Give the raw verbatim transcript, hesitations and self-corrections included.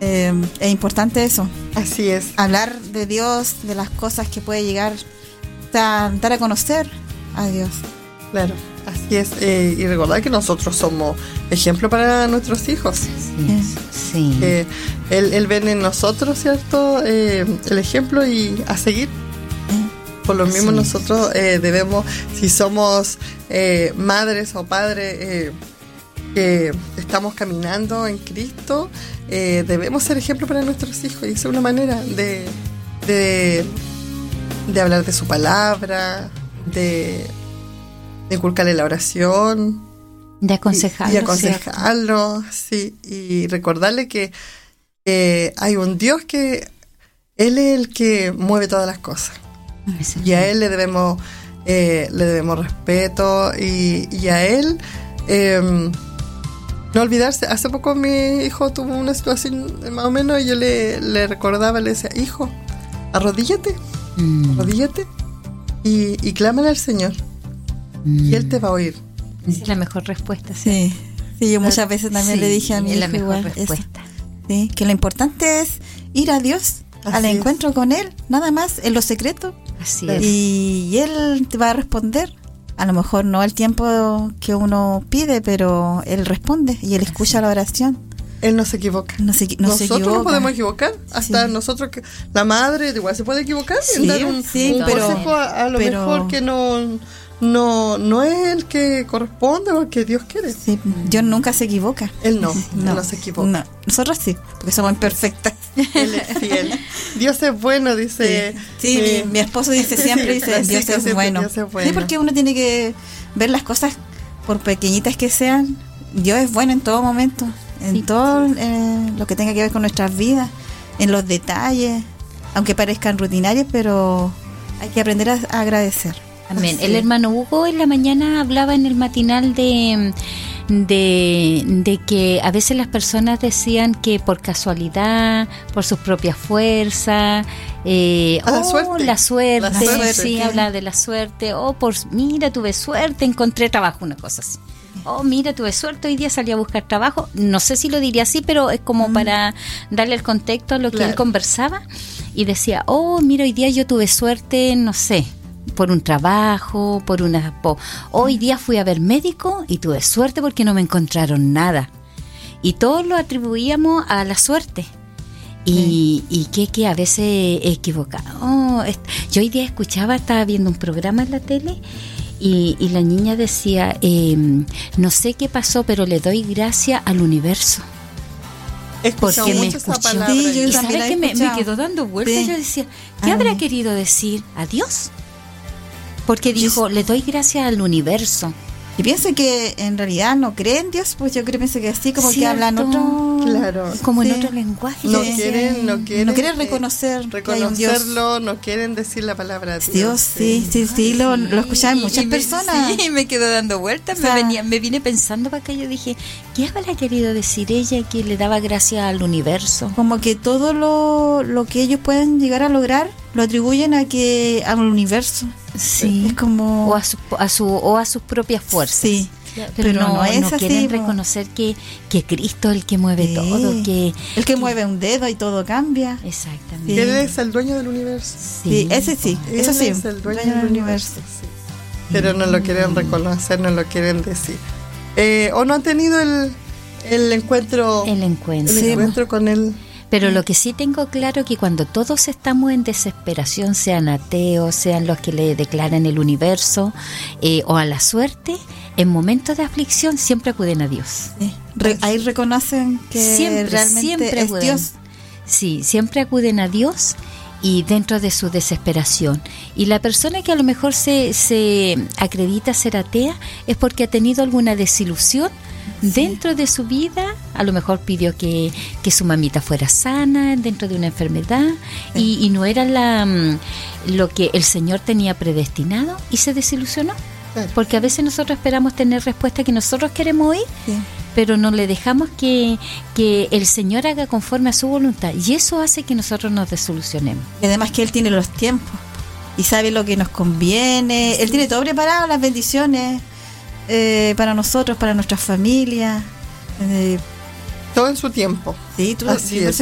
Eh, es importante eso. Así es. Hablar de Dios, de las cosas que puede llegar a dar a conocer a Dios. Claro, así es. Eh, y recordar que nosotros somos ejemplo para nuestros hijos. Sí, sí. Eh, él, él ve en nosotros, ¿cierto? Eh, el ejemplo y a seguir. Por lo mismo Sí. nosotros eh, debemos, si somos eh, madres o padres eh, que estamos caminando en Cristo, eh, debemos ser ejemplo para nuestros hijos. Y esa es una manera de, de, de hablar de su palabra, de, de inculcarle la oración. De aconsejarlo. Y, y aconsejarlo, sí. Y recordarle que eh, hay un Dios que Él es el que mueve todas las cosas. Eso. Y a Él le debemos eh, le debemos respeto y, y a Él eh, no olvidarse. Hace poco mi hijo tuvo una situación más o menos y yo le, le recordaba, le decía, hijo, arrodíllate, Mm. arrodíllate y, y clámale al Señor Mm. y Él te va a oír. Esa es la mejor respuesta. Sí, Sí, sí, yo muchas veces también Sí, le dije a mi es la hijo mejor igual, respuesta. eso. Sí, que lo importante es ir a Dios, Así al es. encuentro con Él, nada más, en lo secreto. Así Claro. es. Y, y Él te va a responder. A lo mejor no el tiempo que uno pide, pero Él responde y Él escucha la oración. Él no se equivoca. No se, no se Nosotros equivoca. nos podemos equivocar, hasta Sí. nosotros, que la madre igual se puede equivocar Sí, en dar un, sí, un pero- consejo a, a lo pero- mejor que no, no, no es el que corresponde o el que Dios quiere. Sí, Dios nunca se equivoca. Él no, Él no se equivoca. No, nosotros sí, porque somos imperfectas. Él es fiel. Dios es bueno, dice. Sí, eh, mi, mi esposo dice siempre, sí, dice, sí, Dios sí, es siempre bueno. Dios es bueno. Sí, porque uno tiene que ver las cosas, por pequeñitas que sean, Dios es bueno en todo momento, en Sí, todo eh, lo que tenga que ver con nuestras vidas, en los detalles, aunque parezcan rutinarios, pero hay que aprender a, a agradecer. Amén. Así El es. hermano Hugo en la mañana hablaba en el matinal de, de, de que a veces las personas decían que por casualidad, por sus propias fuerzas, eh, A la oh, suerte. la suerte, La suerte. sí, ¿Qué? habla de la suerte, o por, mira, tuve suerte, encontré trabajo, una cosa así. Oh, mira, tuve suerte, hoy día salí a buscar trabajo. No sé si lo diría así, pero es como Mm. para darle el contexto a lo que Claro. él conversaba. Y decía, oh, mira, hoy día yo tuve suerte, no sé, por un trabajo, por una... po- hoy día fui a ver médico y tuve suerte porque no me encontraron nada. Y todos lo atribuíamos a la suerte. Y, y que, que a veces equivocado. Oh, est- yo hoy día escuchaba, estaba viendo un programa en la tele y, y la niña decía, eh, no sé qué pasó, pero le doy gracias al universo. He escuchado porque me mucho esa escuchó. palabra. Sí, yo Y también sabes la he que me, me escuchado. quedó dando vueltas. Sí. Yo decía, ¿qué Ah. habrá querido decir? ¿Adiós? Porque dijo, le doy gracias al universo. Y pienso que en realidad no creen en Dios, pues yo creo pienso que así como que Cierto. hablan otro... Claro. Como en Sí. otro lenguaje. No yo decía, quieren, no quieren, no quieren eh, reconocer que hay un Dios. reconocerlo, no quieren decir la palabra Dios. Dios, sí, sí, sí, lo, lo escuchaban Y- muchas y me- personas. Sí, me quedó dando vueltas. O sea, me, venía, me vine pensando para acá. Yo dije, ¿qué habrá querido decir ella que le daba gracias al universo? Como que todo lo, lo que ellos pueden llegar a lograr lo atribuyen a que al universo. Sí. Es como... O a, su, a su, o a sus propias fuerzas. Sí, Pero, pero no, no es no así, quieren po. reconocer que, que Cristo es el que mueve Sí. todo. Que, el que mueve un dedo y todo cambia. exactamente. Sí. Él es el dueño del universo. Sí, ese sí, Él eso sí, es el dueño dueño del universo. sí. Pero no lo quieren reconocer, no lo quieren decir. Eh, o no han tenido el, el encuentro, El encuentro. el encuentro con él. Pero lo que sí tengo claro que cuando todos estamos en desesperación, sean ateos, sean los que le declaran el universo eh, o a la suerte, en momentos de aflicción siempre acuden a Dios. Sí. Re- ahí reconocen que Siempre, realmente siempre es acuden. Dios. Sí, siempre acuden a Dios y dentro de su desesperación. Y la persona que a lo mejor se, se acredita ser atea es porque ha tenido alguna desilusión dentro de su vida. A lo mejor pidió que, que su mamita fuera sana dentro de una enfermedad y, y no era la mm, lo que el Señor tenía predestinado y se desilusionó. Claro. Porque a veces nosotros esperamos tener respuesta que nosotros queremos oír, Sí. pero no le dejamos que, que el Señor haga conforme a su voluntad, y eso hace que nosotros nos desilusionemos. Y además que Él tiene los tiempos y sabe lo que nos conviene. Él tiene todo preparado, las bendiciones eh, para nosotros, para nuestras familias. Eh, Todo en su tiempo. sí, tú, Así yo es.